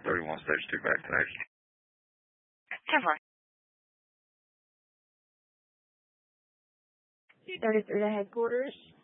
31 stage 2 vaccination. 10-4. 233 to headquarters.